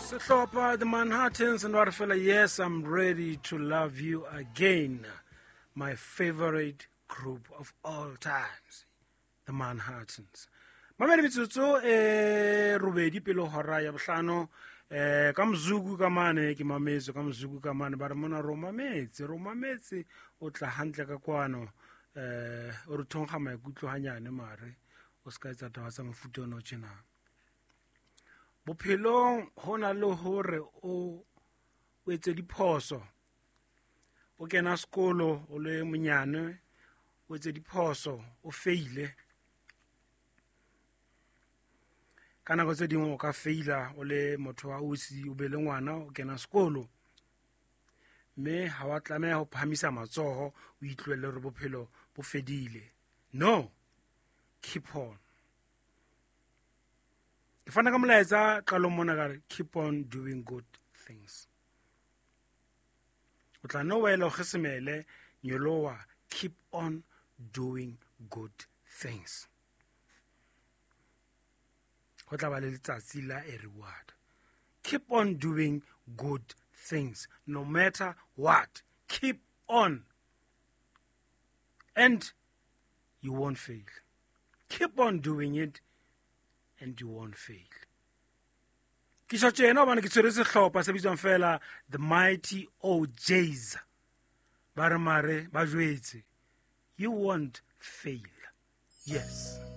Sehlopha, the Manhattans, and what fella, yes, I'm ready to love you again. My favorite group of all times, the Manhattans. Mamedi mitsotso robedi pelo hora ya bohlano ka mzugu ka mane ke mametso ka mzugu ka mane ba re mona romametse o tla hantle ka kwano o re thonga maikutlo hanyane mare o ska etsa taba tsa mofuta ono tjena bophelong hona le hore o etse diphoso o kena sekolo o le monyane o etse diphoso o feile kana go tse dingwe o ka feila o le motho wa osi o be le ngwana o kena sekolo mme ha wa tlameha ho phamisa matsoho o itlwele re bophelo bo fedile no keep on ke fana ka molaetsa qalo mona ka keep on doing good things o tla no wela o gesemele nyolowa keep on doing good things go tla ba le letsatsi la a reward keep on doing good things no matter what keep on and you won't fail keep on doing it and you won't fail ke tshotjena bana ke tshwere sehlopha se bitswang fela the mighty OJs ba re mare ba jwetse you won't fail yes